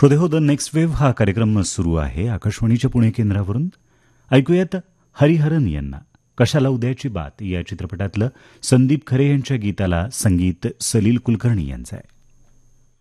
श्रोते हो, the next wave हा कार्यक्रम सुरू आहे आकाशवाणीच्या पुणे केंद्रावरून. ऐकूयात हरिहरन यांना कशाला उद्याची बात या चित्रपटातलं संदीप खरे यांच्या गीताला संगीत सलील कुलकर्णी यांचं आहे.